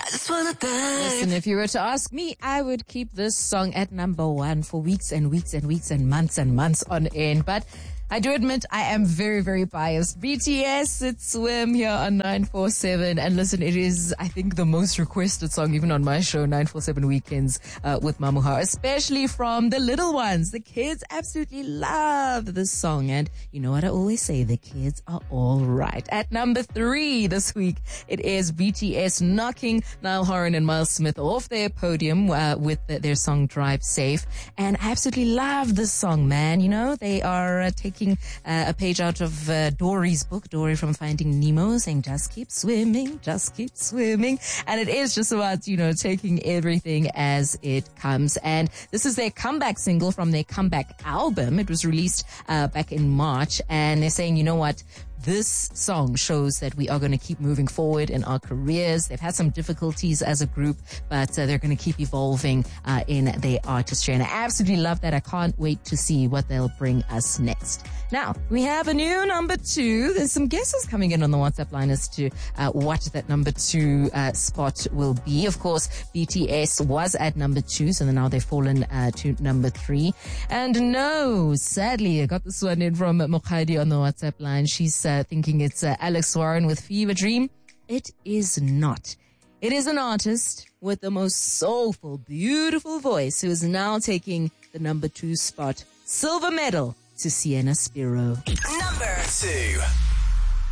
I just wanna dive. Listen, if you were to ask me, I would keep this song at number 1 for weeks and weeks and weeks and months on end. But I do admit I am very, very biased. BTS, it's Swim here on 947. And listen, it is, I think, the most requested song even on my show, 947 Weekends with Mamuha, especially from the little ones. The kids absolutely love this song. And you know what I always say, the kids are all right. At number 3 this week, it is BTS knocking Niall Horan and Miles Smith off their podium with their song Drive Safe. And I absolutely love this song, man. You know, they are taking a page out of Dory's book, Dory from Finding Nemo, saying just keep swimming, just keep swimming. And it is just about, you know, taking everything as it comes. And this is their comeback single from their comeback album. It was released back in March, and they're saying, you know what, this song shows that we are going to keep moving forward in our careers. They've had some difficulties as a group, but they're going to keep evolving in their artistry. And I absolutely love that. I can't wait to see what they'll bring us next. Now, we have a new number 2. There's some guesses coming in on the WhatsApp line as to what that number 2 spot will be. Of course, BTS was at number 2, so now they've fallen to number 3. And no, sadly, I got this one in from Mokhadi on the WhatsApp line. She's thinking it's Alex Warren with Fever Dream. It is not. It is an artist with the most soulful, beautiful voice who is now taking the number 2 spot. Silver medal to Sienna Spiro. Number 2.